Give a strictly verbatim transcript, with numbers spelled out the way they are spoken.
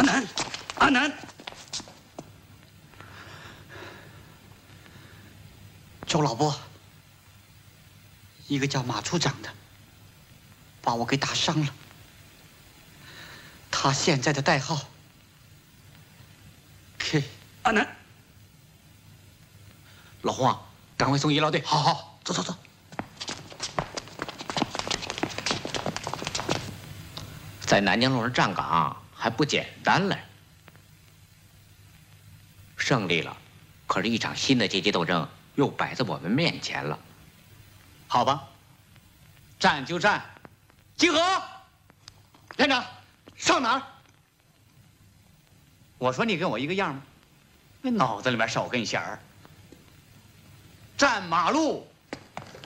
阿南，阿南，周老伯，一个叫马处长的，把我给打伤了。他现在的代号 K。阿南， 老胡啊，赶快送医疗队。 好好，走走走。 在南京路上站岗还不简单嘞，胜利了，可是一场新的阶级斗争又摆在我们面前了。 好吧，战就战，集合！连长，上哪儿？我说你跟我一个样吗？那脑子里面少根弦儿。站马路。